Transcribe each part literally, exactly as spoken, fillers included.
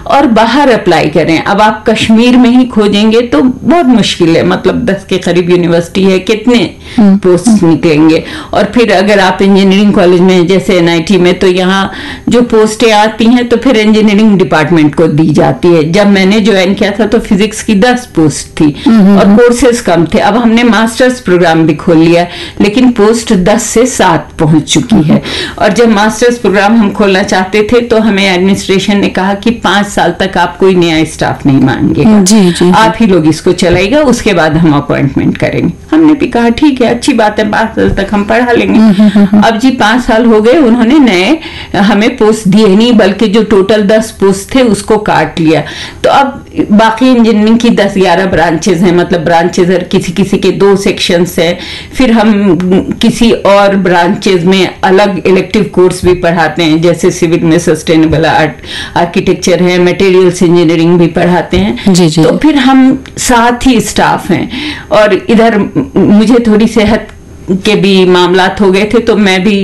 और बाहर अप्लाई करें। अब आप कश्मीर में ही खोजेंगे तो बहुत मुश्किल है, मतलब दस के करीब यूनिवर्सिटी है, कितने पोस्ट निकलेंगे। और फिर अगर आप इंजीनियरिंग कॉलेज में जैसे एन आई टी में, तो यहाँ जो पोस्टें आती हैं तो फिर इंजीनियरिंग डिपार्टमेंट को दी जाती है। जब मैंने ज्वाइन किया था तो फिजिक्स की दस पोस्ट थी और कोर्सेज कम थे। अब हमने मास्टर्स प्रोग्राम भी खोल लिया, लेकिन पोस्ट दस से सात पहुंच चुकी है। और जब मास्टर्स प्रोग्राम हम खोलना चाहते थे तो हमें एडमिनिस्ट्रेशन ने कहा कि पांच साल तक आप कोई नया स्टाफ नहीं मांगेगा, जी, जी, आप ही लोग इसको चलाएगा, उसके बाद हम अपॉइंटमेंट करेंगे। हमने भी कहा ठीक है, अच्छी बात है, पांच साल तक हम पढ़ा लेंगे। अब जी पांच साल हो गए, उन्होंने नए हमें पोस्ट दिए नहीं, बल्कि जो टोटल दस पोस्ट थे उसको काट लिया। तो अब बाकी इंजीनियरिंग की दस ग्यारह ब्रांचेज हैं, मतलब ब्रांचेज है, किसी किसी के दो सेक्शंस है। फिर हम किसी और ब्रांचेज में अलग इलेक्टिव कोर्स भी पढ़ाते हैं, जैसे सिविल में सस्टेनेबल आर्ट आर्किटेक्चर है, मटेरियल्स इंजीनियरिंग भी पढ़ाते हैं। जी, जी। तो फिर हम साथ ही स्टाफ हैं। और इधर मुझे थोड़ी सेहत के भी मामलात हो गए थे, तो मैं भी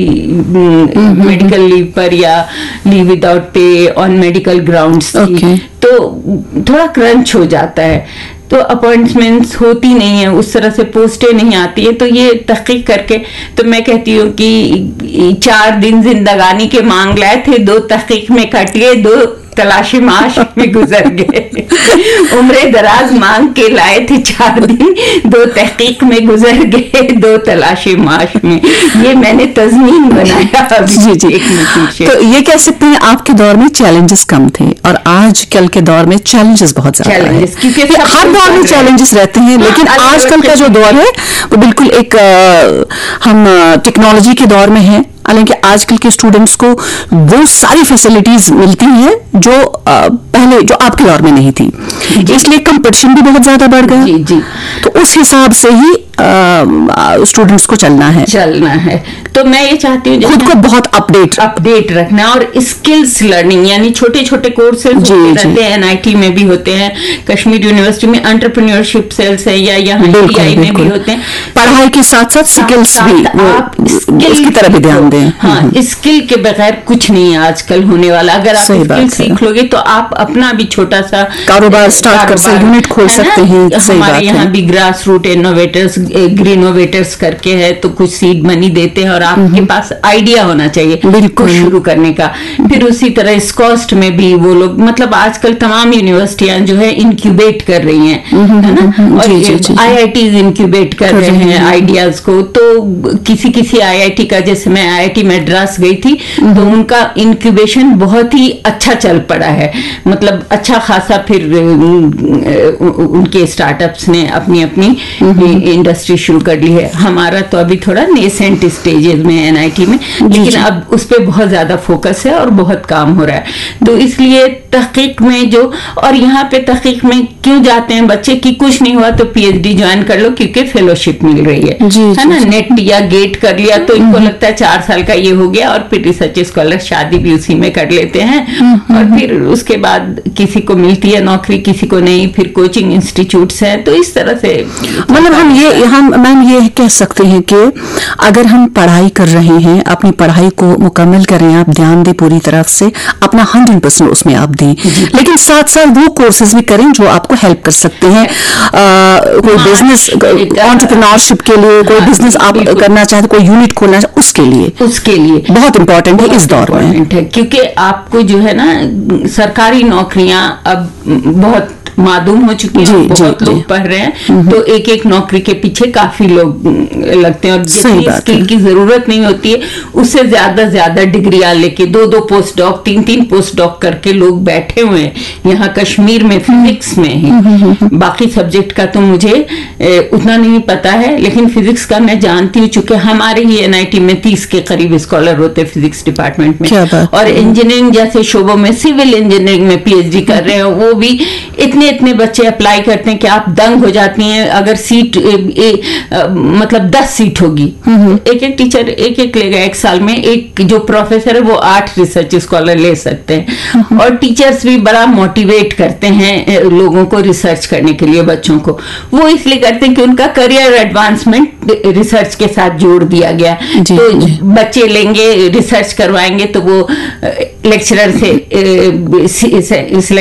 मेडिकल लीव पर या leave without pay on medical grounds थी। okay. तो थोड़ा क्रंच हो जाता है, तो अपॉइंटमेंट्स होती नहीं है, उस तरह से पोस्टें नहीं आती है। तो ये तहकीक करके तो मैं कहती हूँ कि चार दिन जिंदगानी के मांग लाए थे, दो तहकीक में कट गए, दो तलाशी माश में गुजर गए। उम्रे दराज मांग के लाए थे चार दिन, दो तहकीक में गुजर गए, दो तलाशी माश में। ये मैंने तज़मीन बनाया। जी जी। तो ये कह सकते हैं आपके दौर में चैलेंजेस कम थे और आजकल के दौर में चैलेंजेस बहुत ज्यादा हैं। क्योंकि हर दौर में चैलेंजेस रहते हैं, लेकिन आजकल का जो दौर है वो बिल्कुल एक हम टेक्नोलॉजी के दौर में है। हालांकि आजकल के स्टूडेंट्स को वो सारी फैसिलिटीज मिलती हैं जो आ, पहले जो आपके दौर में नहीं थी, इसलिए कंपटीशन भी बहुत ज्यादा बढ़ गया। जी जी। तो उस हिसाब से ही स्टूडेंट्स को चलना है चलना है तो मैं ये चाहती हूँ खुद को बहुत अपडेट अपडेट रखना और स्किल्स लर्निंग, यानी छोटे छोटे कोर्सेज रहते हैं, एन आई टी में भी होते हैं, कश्मीर यूनिवर्सिटी में एंटरप्रेन्योरशिप सेल्स है, या यहाँ टी आई में भी होते हैं। पढ़ाई के साथ साथ स्किल्स भी, आप इसकी तरफ भी ध्यान दें। हाँ, स्किल के बगैर कुछ नहीं है आजकल होने वाला। अगर आप स्किल सीख लोगे तो आप अपना भी छोटा सा कारोबार स्टार्ट कर सकते, यूनिट खोल सकते हैं। हमारे यहाँ भी ग्रास रूट इनोवेटर्स ग्रीनोवेटर्स करके है, तो कुछ सीड मनी देते हैं और आपके पास आइडिया होना चाहिए बिल्कुल शुरू करने का। फिर उसी तरह इस कॉस्ट में भी वो लोग, मतलब आजकल तमाम यूनिवर्सिटियां जो है इंक्यूबेट कर रही हैं, है ना, और आई आई टी इंक्यूबेट कर रहे हैं आइडियाज को। तो किसी किसी आई आई टी का, जैसे मैं आई आई टी मद्रास गई थी, तो उनका इंक्यूबेशन बहुत ही अच्छा चल पड़ा है, मतलब अच्छा खासा फिर उनके स्टार्टअप्स ने अपनी अपनी इंडस्ट्री शुरू कर ली है। हमारा तो अभी थोड़ा नेसेंट स्टेजेस में एन आई टी में, लेकिन अब उस पर बहुत ज्यादा फोकस है और बहुत काम हो रहा है। तो इसलिए तहकीक में जो, और यहाँ पे तहकीक में क्यों जाते हैं बच्चे कि कुछ नहीं हुआ तो पी एच डी ज्वाइन कर लो क्योंकि फेलोशिप मिल रही है, है ना, नेट या गेट कर लिया तो इनको लगता है चार साल का ये हो गया, और फिर रिसर्च स्कॉलर शादी भी उसी में कर लेते हैं, और फिर उसके बाद किसी को मिलती है नौकरी, किसी को नहीं, फिर कोचिंग इंस्टीट्यूट्स हैं। तो इस तरह से मतलब हम ये हम मैम ये कह सकते हैं कि अगर हम पढ़ाई कर रहे हैं, अपनी पढ़ाई को मुकम्मल करें, आप ध्यान दें पूरी तरफ से, अपना हंड्रेड परसेंट उसमें आप दें, लेकिन साथ साथ वो कोर्सेज भी करें जो आपको हेल्प कर सकते हैं। कोई बिजनेस एंटरप्रेन्योरशिप के लिए, कोई बिजनेस आप करना चाहते, कोई यूनिट खोलना चाहते, उसके लिए उसके लिए बहुत इंपॉर्टेंट है इस दौर में है, क्योंकि आपको जो है ना सरकारी नौकरियां अब बहुत मालूम हो चुकी है, बहुत लोग पढ़ रहे हैं, तो एक एक नौकरी के पीछे काफी लोग लगते हैं, और जितनी स्किल की जरूरत नहीं होती है उससे ज्यादा ज्यादा डिग्रियां लेके दो दो पोस्ट डॉक, तीन तीन पोस्ट डॉक करके लोग बैठे हुए हैं यहाँ कश्मीर में फिजिक्स में ही। बाकी सब्जेक्ट का तो मुझे उतना नहीं पता है, लेकिन फिजिक्स का मैं जानती हूँ, चूंकि हमारे ही एन आई टी में तीस के करीब स्कॉलर होते हैं फिजिक्स डिपार्टमेंट में, और इंजीनियरिंग जैसे शोबों में, सिविल इंजीनियरिंग में पी एच डी कर रहे हैं, वो भी इतने इतने बच्चे अप्लाई करते हैं कि आप दंग हो जाती हैं। अगर सीट ए, ए, आ, मतलब दस सीट होगी, एक एक टीचर एक एक लेगा एक साल में, एक जो प्रोफेसर है वो आठ रिसर्च स्कॉलर ले सकते हैं, और टीचर्स भी बड़ा मोटिवेट करते हैं लोगों को रिसर्च करने के लिए, बच्चों को। वो इसलिए करते हैं कि उनका करियर एडवांसमेंट रिसर्च के साथ जोड़ दिया गया, तो बच्चे लेंगे, रिसर्च करवाएंगे, तो वो लेक्चरर से